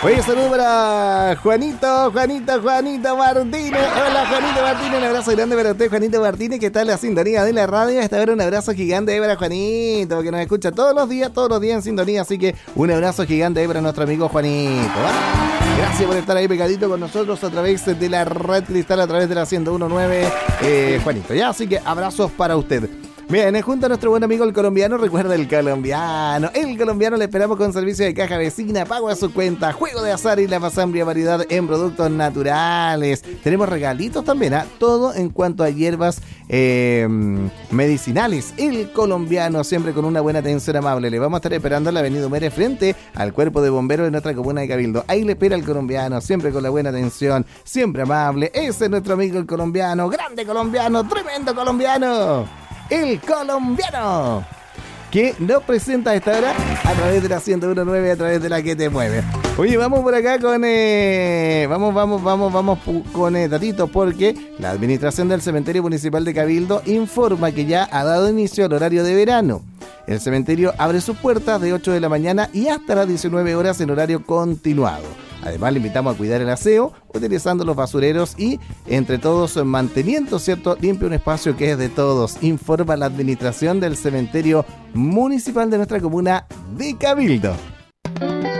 Oye, saludo para Juanito Martínez. Hola, Juanito Martínez, un abrazo grande para usted, Juanito Martínez, que está en la sintonía de la radio. Esta hora un abrazo gigante para Juanito, que nos escucha todos los días en sintonía. Así que un abrazo gigante para nuestro amigo Juanito. Gracias por estar ahí pegadito con nosotros a través de la Red Cristal, a través de la 101.9, Juanito. Ya, así que abrazos para usted. Bien, junto a nuestro buen amigo el colombiano, recuerda el colombiano le esperamos con servicio de caja vecina, pago a su cuenta, juego de azar y la más amplia variedad en productos naturales. Tenemos regalitos también, todo en cuanto a hierbas medicinales. El colombiano, siempre con una buena atención amable. Le vamos a estar esperando en la avenida Humere frente al cuerpo de bomberos de nuestra comuna de Cabildo. Ahí le espera el colombiano, siempre con la buena atención, siempre amable. Ese es nuestro amigo el colombiano, grande colombiano, tremendo colombiano. El colombiano, que nos presenta a esta hora a través de la 101.9, a través de la que te mueve. Oye, vamos por acá con vamos con datitos, porque la administración del Cementerio Municipal de Cabildo informa que ya ha dado inicio al horario de verano. El cementerio abre sus puertas de 8 de la mañana y hasta las 19 horas en horario continuado. Además, le invitamos a cuidar el aseo, utilizando los basureros y, entre todos, manteniendo, ¿cierto?, limpio un espacio que es de todos. Informa la administración del Cementerio Municipal de nuestra comuna de Cabildo.